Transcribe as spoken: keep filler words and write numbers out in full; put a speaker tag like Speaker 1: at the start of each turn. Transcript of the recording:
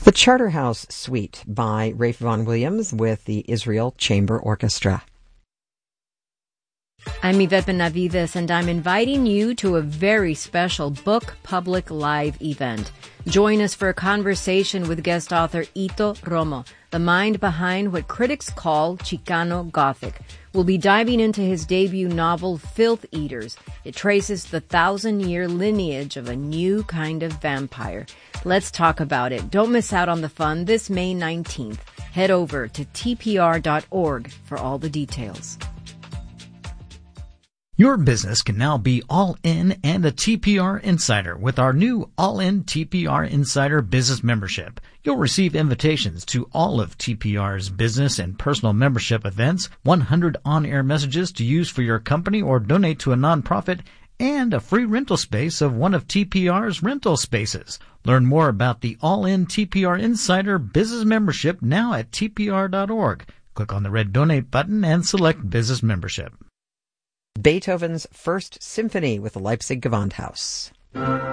Speaker 1: The Charterhouse Suite by Rafe Vaughan Williams with the Israel Chamber Orchestra.
Speaker 2: I'm Yvette Benavides, and I'm inviting you to a very special Book Public Live event. Join us for a conversation with guest author Ito Romo, the mind behind what critics call Chicano Gothic. We'll be diving into his debut novel, Filth Eaters. It traces the thousand-year lineage of a new kind of vampire. Let's talk about it. Don't miss out on the fun this May nineteenth. Head over to T P R dot org for all the details.
Speaker 3: Your business can now be all-in and a T P R Insider with our new all-in T P R Insider Business Membership. You'll receive invitations to all of T P R's business and personal membership events, one hundred on-air messages to use for your company or donate to a nonprofit, and a free rental space of one of T P R's rental spaces. Learn more about the all-in T P R Insider Business Membership now at T P R dot org. Click on the red Donate button and select Business Membership.
Speaker 1: Beethoven's First Symphony with the Leipzig Gewandhaus.